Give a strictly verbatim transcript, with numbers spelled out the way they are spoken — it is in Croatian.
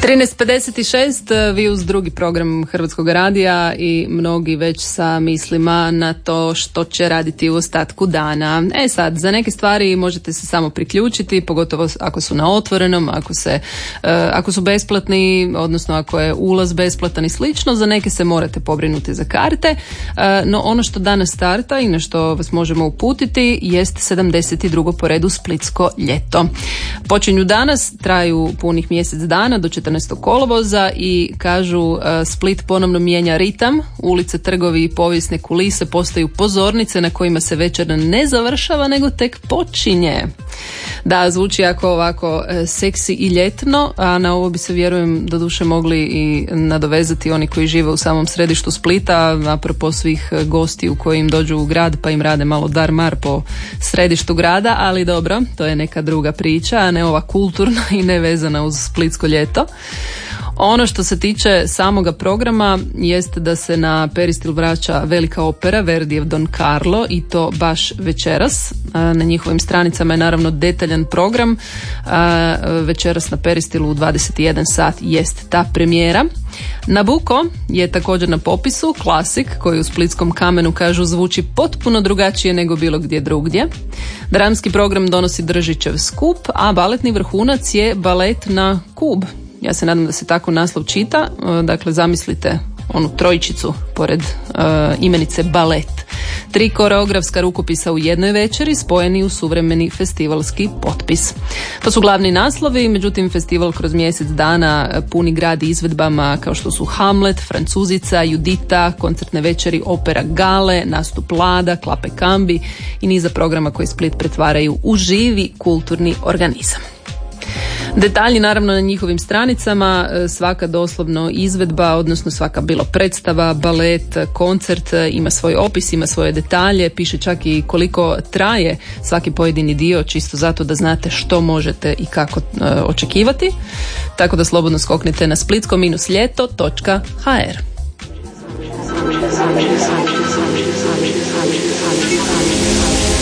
trinaest pedeset šest, vi uz drugi program Hrvatskog radija i mnogi već sa mislima na to što će raditi u ostatku dana. E sad, za neke stvari možete se samo priključiti, pogotovo ako su na otvorenom, ako, se, uh, ako su besplatni, odnosno ako je ulaz besplatan i slično, za neke se morate pobrinuti za karte, uh, no ono što danas starta i na što vas možemo uputiti jest sedamdeset drugo po redu Splitsko ljeto. Počinju danas, traju punih mjesec dana do četrnaestog kolovoza i kažu uh, Split ponovno mijenja ritam, ulice, trgovi i povijesne kulise postaju pozornice na kojima se večer ne završava nego tek počinje. Da, zvuči jako ovako uh, seksi i ljetno, a na ovo bi se, vjerujem, doduše mogli i nadovezati oni koji žive u samom središtu Splita, apropo svih gostiju koji im dođu u grad pa im rade malo dar-mar po središtu grada, ali dobro, to je neka druga priča, a ne ova kulturna i nevezana uz splitsko ljeto. Ono što se tiče samoga programa jest da se na Peristil vraća velika opera Verdijev Don Carlo i to baš večeras. Na njihovim stranicama je naravno detaljan program. Večeras na Peristilu u dvadeset jedan sat jest ta premijera. Nabucco je također na popisu, klasik koji u splitskom Kamenu kažu zvuči potpuno drugačije nego bilo gdje drugdje. Dramski program donosi Držićev skup, a baletni vrhunac je balet na Kub. Ja se nadam da se tako naslov čita, dakle zamislite onu trojčicu pored uh, imenice balet. Tri koreografska rukopisa u jednoj večeri spojeni u suvremeni festivalski potpis. To su glavni naslovi, međutim festival kroz mjesec dana puni grad izvedbama kao što su Hamlet, Francuzica, Judita, koncertne večeri, opera Gale, nastup Lada, Klape Kambi i niza programa koji Split pretvaraju u živi kulturni organizam. Detalji naravno na njihovim stranicama, svaka doslovno izvedba, odnosno svaka bilo predstava, balet, koncert ima svoj opis, ima svoje detalje, piše čak i koliko traje svaki pojedini dio, čisto zato da znate što možete i kako e, očekivati. Tako da slobodno skoknite na splitsko ljeto točka ha er.